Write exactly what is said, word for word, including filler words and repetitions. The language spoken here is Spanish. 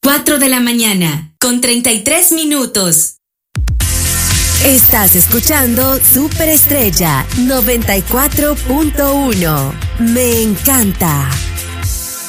cuatro de la mañana, con treinta y tres minutos. Estás escuchando Superestrella noventa y cuatro punto uno. Me encanta.